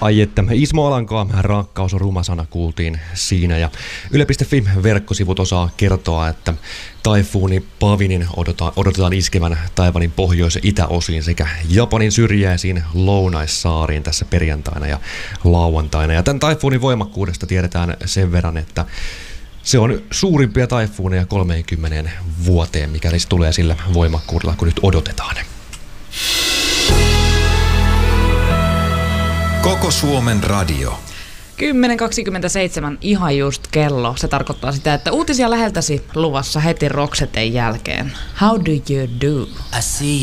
Ai että, Ismo Alankoa, rakkaus on ruma sana kuultiin siinä. Ja Yle.fi verkkosivut osaa kertoa, että taifuuni Pavinin odotetaan iskevän Taiwanin pohjois- ja itäosiin sekä Japanin syrjäisiin lounaissaariin tässä perjantaina ja lauantaina. Ja tämän taifuunin voimakkuudesta tiedetään sen verran, että se on suurimpia taifuuneja 30 vuoteen, mikäli se tulee sillä voimakkuudella, kun nyt odotetaan. Koko Suomen radio. 10.27 ihan just kello. Se tarkoittaa sitä, että uutisia läheltäsi luvassa heti Roxeten jälkeen. How do you do? I see